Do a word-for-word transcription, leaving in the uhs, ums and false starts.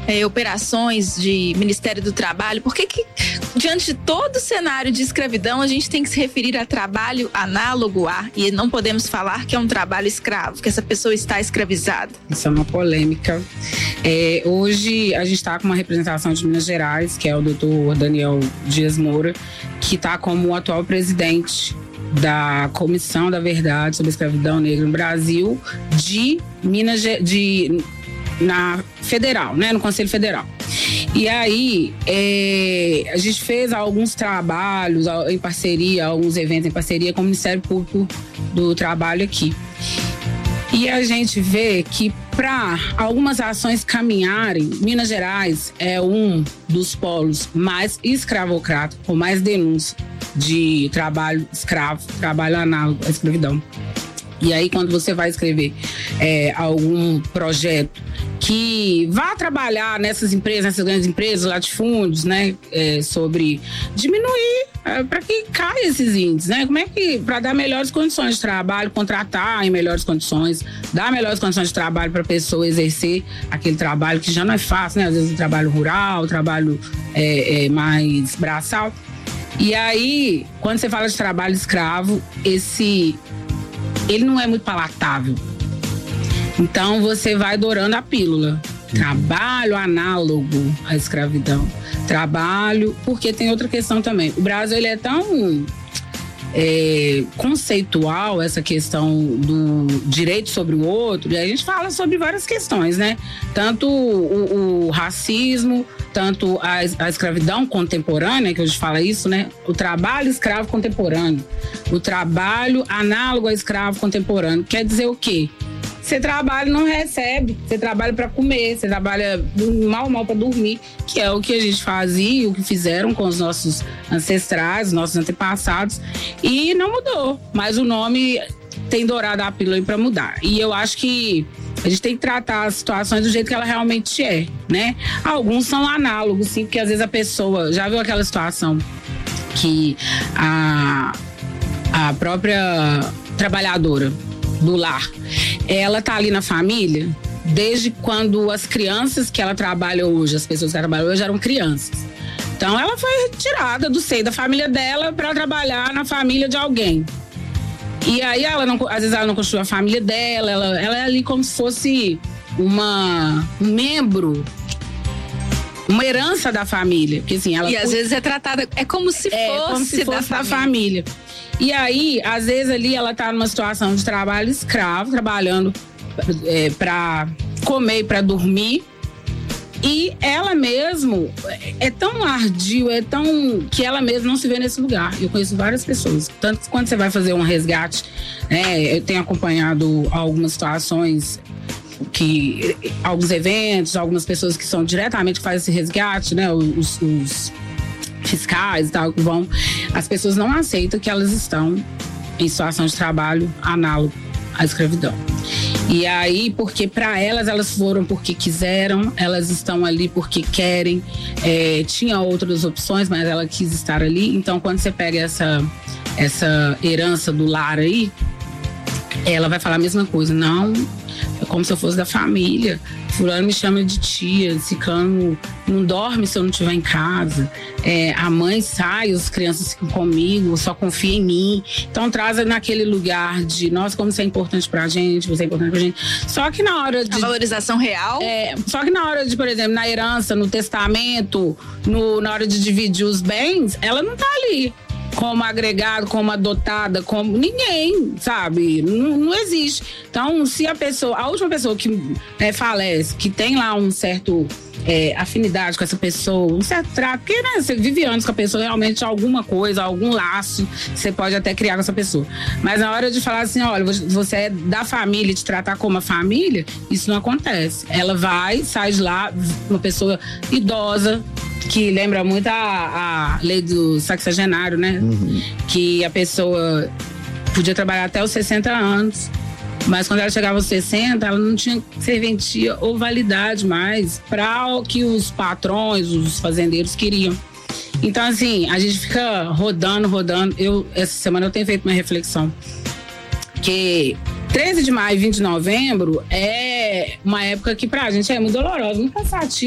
é, operações de Ministério do Trabalho, por que que, diante de todo o cenário de escravidão, a gente tem que se referir a trabalho análogo a, e não podemos falar que é um trabalho escravo, que essa pessoa está escravizada? Isso é uma polêmica. É, hoje a gente está com uma representação de Minas Gerais, que é o doutor Daniel Dias Moura, que está como o atual presidente da Comissão da Verdade sobre a Escravidão Negra no Brasil, de Minas de na Federal, né, no Conselho Federal. E aí é, a gente fez alguns trabalhos em parceria, alguns eventos em parceria com o Ministério Público do Trabalho aqui. E a gente vê que para algumas ações caminharem, Minas Gerais é um dos polos mais escravocráticos, com mais denúncia de trabalho escravo, trabalho análogo à escravidão. E aí, quando você vai escrever é, algum projeto que vá trabalhar nessas empresas, nessas grandes empresas, latifúndios, né, é, sobre diminuir, é, para que caia esses índices, né? Como é que, para dar melhores condições de trabalho, contratar em melhores condições, dar melhores condições de trabalho para a pessoa exercer aquele trabalho que já não é fácil, né? Às vezes o trabalho rural, o trabalho é, é, mais braçal. E aí, quando você fala de trabalho escravo, esse ele não é muito palatável. Então você vai dourando a pílula. Trabalho análogo à escravidão. Trabalho, porque tem outra questão também. O Brasil ele é tão é, conceitual, essa questão do direito sobre o outro, e a gente fala sobre várias questões, né? Tanto o, o racismo, tanto a, a escravidão contemporânea, que a gente fala isso, né? O trabalho escravo contemporâneo. O trabalho análogo a escravo contemporâneo. Quer dizer o quê? Você trabalha e não recebe. Você trabalha para comer, você trabalha mal, mal para dormir, que é o que a gente fazia, o que fizeram com os nossos ancestrais, nossos antepassados, e não mudou. Mas o nome tem dourado a pílula para mudar. E eu acho que a gente tem que tratar as situações do jeito que ela realmente é, né? Alguns são análogos, sim, porque às vezes a pessoa já viu aquela situação que a, a própria trabalhadora do lar, ela tá ali na família desde quando as crianças que ela trabalha hoje, as pessoas que ela trabalha hoje eram crianças. Então ela foi retirada do seio da família dela para trabalhar na família de alguém. E aí ela não, às vezes ela não construiu a família dela, ela, ela é ali como se fosse uma, um membro, uma herança da família. Porque, assim, ela e às vezes é tratada, é como se fosse, é, como se fosse da, da família. família. E aí, às vezes ali ela tá numa situação de trabalho escravo, trabalhando é, para comer e para dormir. E ela mesmo é tão ardio, é tão que ela mesma não se vê nesse lugar. Eu conheço várias pessoas. Tanto que quando você vai fazer um resgate, né, eu tenho acompanhado algumas situações, que alguns eventos, algumas pessoas que são diretamente que fazem esse resgate, né, os, os fiscais e tal, que vão, as pessoas não aceitam que elas estão em situação de trabalho análogo à escravidão. E aí, porque para elas, elas foram porque quiseram, elas estão ali porque querem, é, tinha outras opções, mas ela quis estar ali. Então, quando você pega essa, essa herança do lar aí, ela vai falar a mesma coisa. Não, é como se eu fosse da família. Fulano me chama de tia, Ciclano não dorme se eu não estiver em casa. É, a mãe sai, as crianças ficam comigo, só confia em mim. Então traz naquele lugar de, nossa, como você é importante pra gente, você é importante pra gente. Só que na hora de... A valorização real? É, só que na hora de, por exemplo, na herança, no testamento, no, na hora de dividir os bens, ela não tá ali como agregado, como adotada, como ninguém, sabe? Não, não existe. Então, se a pessoa, a última pessoa que é, falece, que tem lá um certo é, afinidade com essa pessoa, um certo trato, porque né, você vive anos com a pessoa, realmente alguma coisa, algum laço, você pode até criar com essa pessoa. Mas na hora de falar assim, olha, você é da família, te tratar como uma família, isso não acontece. Ela vai, sai de lá, uma pessoa idosa, que lembra muito a, a lei do sexagenário, né? Uhum. Que a pessoa podia trabalhar até os sessenta anos, mas quando ela chegava aos sessenta, ela não tinha serventia ou validade mais para o que os patrões, os fazendeiros queriam. Então, assim, a gente fica rodando, rodando. Eu, essa semana eu tenho feito uma reflexão que treze de maio e vinte de novembro é uma época que pra gente é muito dolorosa, muito cansativa.